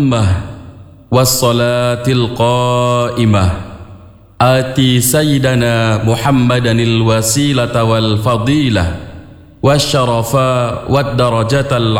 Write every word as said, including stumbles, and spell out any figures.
والصلاة القائمة آتي سيدنا محمدا الوسيلة والفضيلة والشرف والدرجة العظيمة